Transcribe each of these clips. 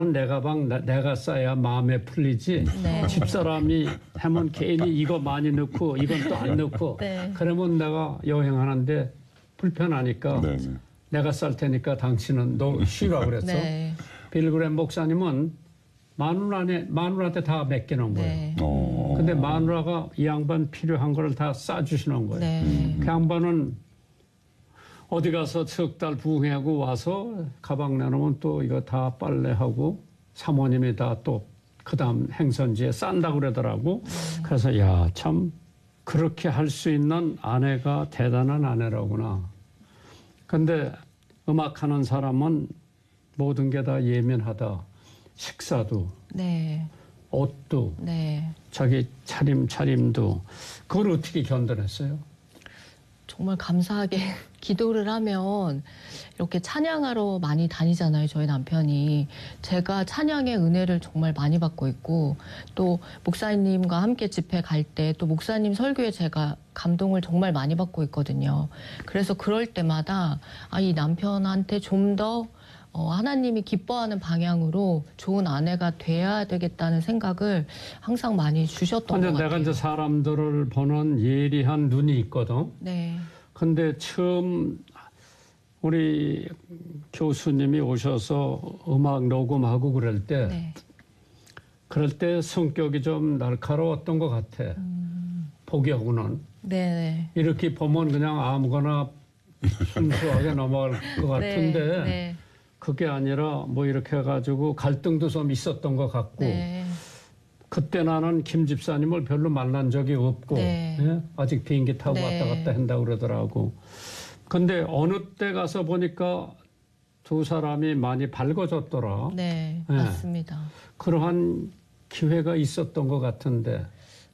내가 내가 싸야 마음에 풀리지. 네. 집사람이 하면 괜히 이거 많이 넣고 이건 또 안 넣고 네. 그러면 내가 여행하는데 불편하니까 네네. 내가 쌀 테니까 당신은 너 쉬라 그랬어. 네. 빌그램 목사님은 마누라한테 다 맡겨놓은 거예요. 네. 근데 마누라가 이 양반 필요한 걸 다 싸주시는 거예요. 네. 그 양반은 어디 가서 석 달 부흥하고 와서 가방 내놓으면 또 이거 다 빨래하고 사모님이 다 또 그다음 행선지에 싼다고 그러더라고. 그래서 야, 참 그렇게 할 수 있는 아내가 대단한 아내라구나. 근데 음악하는 사람은 모든 게 다 예민하다. 식사도, 네. 옷도, 네. 자기 차림도. 그걸 어떻게 견뎌냈어요? 정말 감사하게 기도를 하면 이렇게 찬양하러 많이 다니잖아요, 저희 남편이. 제가 찬양의 은혜를 정말 많이 받고 있고, 또 목사님과 함께 집회 갈 때 또 목사님 설교에 제가 감동을 정말 많이 받고 있거든요. 그래서 그럴 때마다 이 남편한테 좀 더 하나님이 기뻐하는 방향으로 좋은 아내가 돼야 되겠다는 생각을 항상 많이 주셨던 것 같아요. 근데 내가 이제 사람들을 보는 예리한 눈이 있거든. 네. 근데 처음 우리 교수님이 오셔서 음악 녹음하고 그럴 때 성격이 좀 날카로웠던 것 같아. 보기하고는. 네. 이렇게 보면 그냥 아무거나 순수하게 넘어갈 것 같은데 네. 그게 아니라 뭐 이렇게 해가지고 갈등도 좀 있었던 것 같고 네. 그때 나는 김 집사님을 별로 만난 적이 없고 네. 예? 아직 비행기 타고 네. 왔다 갔다 한다고 그러더라고. 근데 어느 때 가서 보니까 두 사람이 많이 밝아졌더라. 네, 예. 맞습니다. 그러한 기회가 있었던 것 같은데.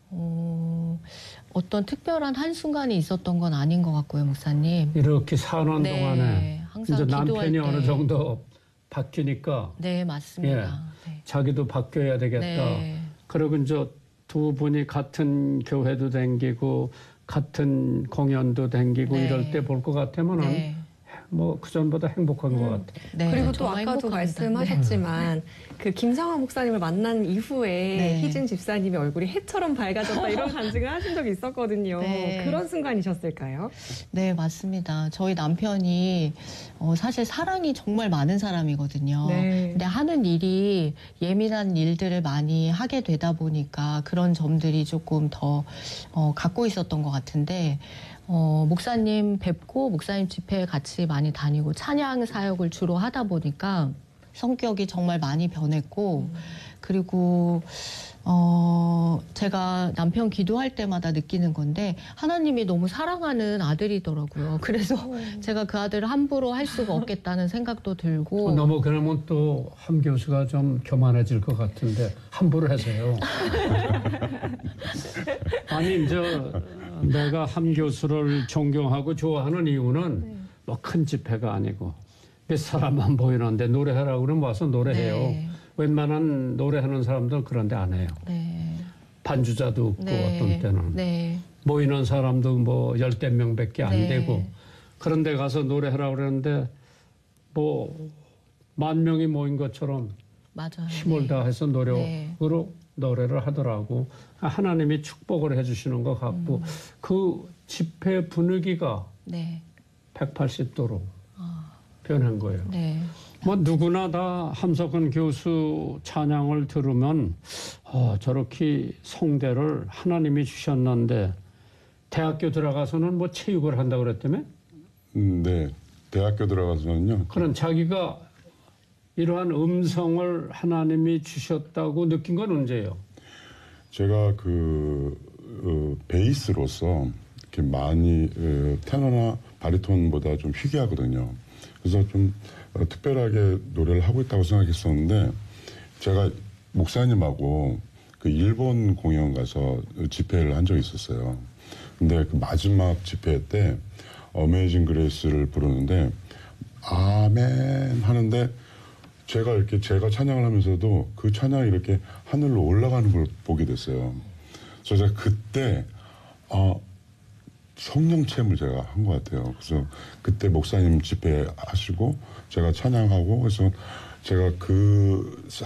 어떤 특별한 한순간이 있었던 건 아닌 것 같고요, 목사님. 이렇게 사는 네, 동안에 항상 이제 기도할 남편이 때. 어느 정도 바뀌니까 네, 맞습니다. 네. 자기도 바뀌어야 되겠다. 네. 그리고 이제 두 분이 같은 교회도 다니고 같은 공연도 다니고 네. 이럴 때 볼 것 같으면은 네. 뭐 그전보다 행복한 것 같아. 네, 그리고 또 정말 아까도 행복합니다. 말씀하셨지만 그 김상화 목사님을 만난 이후에 네. 희진 집사님의 얼굴이 해처럼 밝아졌다 이런 간증을 하신 적이 있었거든요. 네. 그런 순간이셨을까요? 네, 맞습니다. 저희 남편이 사실 사랑이 정말 많은 사람이거든요. 네. 근데 하는 일이 예민한 일들을 많이 하게 되다 보니까 그런 점들이 조금 더 갖고 있었던 것 같은데 목사님 뵙고 목사님 집회에 같이 많이 다니고 찬양 사역을 주로 하다 보니까 성격이 정말 많이 변했고 그리고 제가 남편 기도할 때마다 느끼는 건데 하나님이 너무 사랑하는 아들이더라고요. 그래서 제가 그 아들을 함부로 할 수가 없겠다는 생각도 들고 너무 그러면 또 함 교수가 좀 교만해질 것 같은데 함부로 해서요. 아니 내가 함 교수를 존경하고 좋아하는 이유는 뭐 큰 집회가 아니고 몇 사람만 보이는데 노래하라고 그러면 와서 노래해요. 네. 웬만한 노래하는 사람들 그런데 안 해요. 네. 반주자도 없고 네. 어떤 때는 네. 모이는 사람도 뭐 열댓 명밖에 안 네. 되고 그런 데 가서 노래하라고 그러는데 뭐 10,000명이 모인 것처럼 맞아요. 힘을 네. 다해서 네. 노래를 하더라고. 하나님이 축복을 해주시는 것 같고 그 집회 분위기가 네. 180도로 변한 거예요. 네. 뭐 누구나 다 함석헌 교수 찬양을 들으면 저렇게 성대를 하나님이 주셨는데 대학교 들어가서는 뭐 체육을 한다고 그랬다며? 네. 대학교 들어가서는요. 그런 자기가 이러한 음성을 하나님이 주셨다고 느낀 건 언제예요? 제가 베이스로서 이렇게 많이 테너나 바리톤보다 좀 희귀하거든요. 그래서 좀 특별하게 노래를 하고 있다고 생각했었는데 제가 목사님하고 그 일본 공연 가서 집회를 한 적이 있었어요. 근데 그 마지막 집회 때 어메이징 그레이스를 부르는데 아멘 하는데 제가 찬양을 하면서도 그 찬양이 이렇게 하늘로 올라가는 걸 보게 됐어요. 그래서 제가 그때 성령 체험을 제가 한 것 같아요. 그래서 그때 목사님 집회 하시고 제가 찬양하고 그래서 제가 그